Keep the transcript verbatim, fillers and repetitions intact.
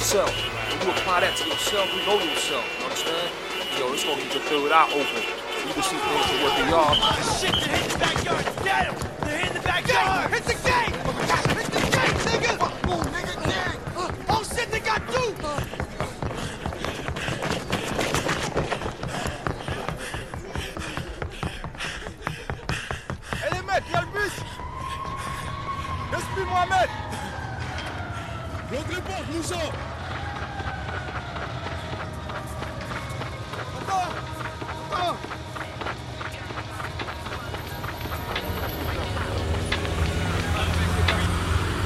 yourself. When you apply that to yourself, you know yourself. You understand? Yo, it's gonna get your third eye open. You can see things for what they are. Shit, they're hitting the backyard. Get him! They're hitting the backyard. Hit the gate! Hit the gate, nigga! Oh, nigga, gang! Oh, shit, they got two! Eh les mecs, y'a le bus! Laisse-moi, Mohamed! Bloque les portes, Moussa!